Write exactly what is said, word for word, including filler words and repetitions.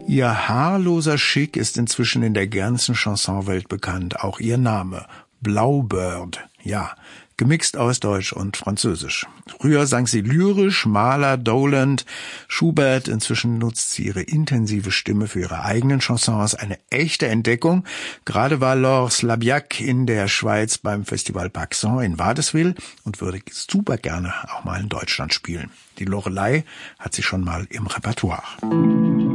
Ihr haarloser Schick ist inzwischen in der ganzen Chansonwelt bekannt. Auch ihr Name, Blaubird, ja, gemixt aus Deutsch und Französisch. Früher sang sie lyrisch, Mahler, Doland, Schubert. Inzwischen nutzt sie ihre intensive Stimme für ihre eigenen Chansons. Eine echte Entdeckung. Gerade war Laure Slabiak in der Schweiz beim Festival Paxson in Wadeswil und würde super gerne auch mal in Deutschland spielen. Die Loreley hat sie schon mal im Repertoire.